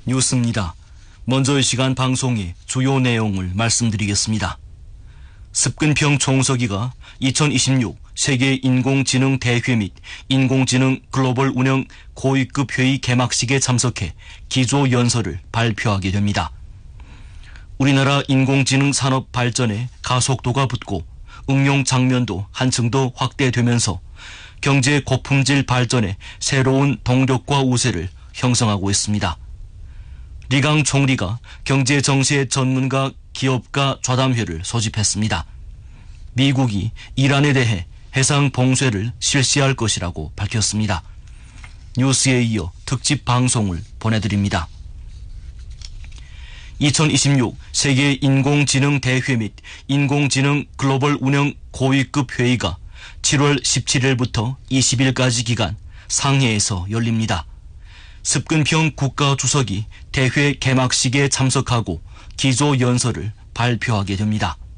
뉴스입니다. 먼저 이 시간 방송의 주요 내용을 말씀드리겠습니다. 습근평 총서기가 2026 세계 인공지능 대회 및 인공지능 글로벌 운영 고위급 회의 개막식에 참석해 기조연설을 발표하게 됩니다. 우리나라 인공지능 산업 발전에 가속도가 붙고 응용 장면도 한층 더 확대되면서 경제 고품질 발전에 새로운 동력과 우세를 형성하고 있습니다. 리강 총리가 경제 정세 전문가 기업가 좌담회를 소집했습니다. 미국이 이란에 대해 해상 봉쇄를 실시할 것이라고 밝혔습니다. 뉴스에 이어 특집 방송을 보내드립니다. 2026 세계 인공지능 대회 및 인공지능 글로벌 운영 고위급 회의가 7월 17일부터 20일까지 기간 상해에서 열립니다. 습근평 국가주석이 대회 개막식에 참석하고 기조연설을 발표하게 됩니다.